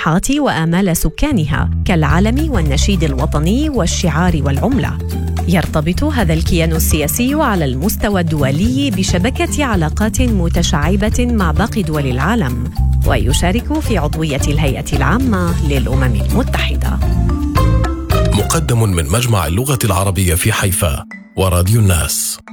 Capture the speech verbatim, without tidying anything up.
الطموحات وآمال سكانها كالعلم والنشيد الوطني والشعار والعملة. يرتبط هذا الكيان السياسي على المستوى الدولي بشبكة علاقات متشعبة مع باقي دول العالم، ويشارك في عضوية الهيئة العامة للأمم المتحدة. مقدم من مجمع اللغة العربية في حيفا وراديو الناس.